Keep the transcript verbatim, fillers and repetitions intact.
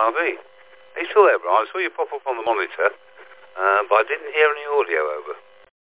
R V. Are you still there, Brian? I saw you pop up on the monitor, uh, but I didn't hear any audio over.